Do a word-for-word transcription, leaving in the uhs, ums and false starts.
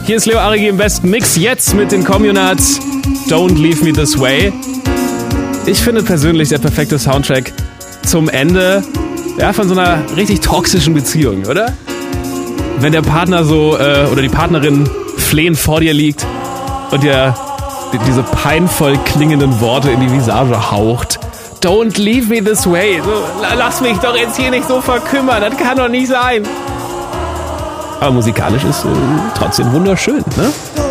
Hier ist Leo Arigi im besten Mix. Jetzt mit den Communards. Don't Leave Me This Way. Ich finde persönlich der perfekte Soundtrack zum Ende ja, von so einer richtig toxischen Beziehung, oder? Wenn der Partner so äh, oder die Partnerin flehend vor dir liegt und dir diese peinvoll klingenden Worte in die Visage haucht. Don't leave me this way. So, lass mich doch jetzt hier nicht so verkümmern. Das kann doch nicht sein. Aber musikalisch ist äh, trotzdem wunderschön, ne?